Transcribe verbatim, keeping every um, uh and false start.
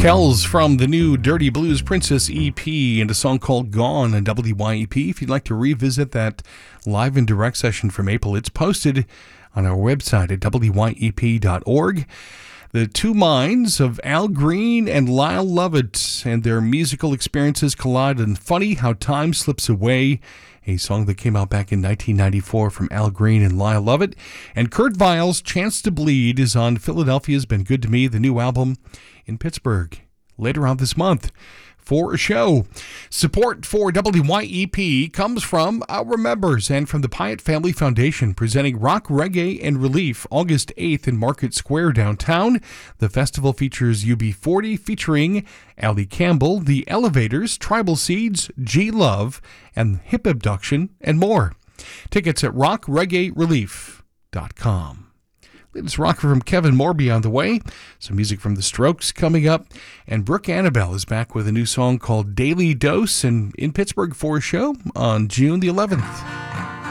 Kells from the new Dirty Blues Princess E P and a song called Gone on W Y E P. If you'd like to revisit that live and direct session from April, it's posted on our website at W Y E P dot org. The two minds of Al Green and Lyle Lovett and their musical experiences collide in Funny How Time Slips Away, a song that came out back in nineteen ninety-four from Al Green and Lyle Lovett. And Kurt Weill's Chance to Bleed is on Philadelphia's Been Good to Me, the new album in Pittsburgh, later on this month for a show. Support for W Y E P comes from our members and from the Pyatt Family Foundation, presenting Rock, Reggae, and Relief August eighth in Market Square downtown. The festival features U B forty featuring Ali Campbell, The Elevators, Tribal Seeds, G Love, and Hip Abduction, and more. Tickets at rock reggae relief dot com. Latest rocker from Kevin Morby on the way. Some music from The Strokes coming up. And Brooke Annabelle is back with a new song called Daily Dose and in Pittsburgh for a show on June the eleventh.